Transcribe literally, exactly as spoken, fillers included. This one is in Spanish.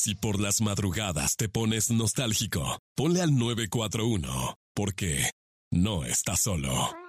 Si por las madrugadas te pones nostálgico, ponle al nueve cuatro uno, porque no estás solo.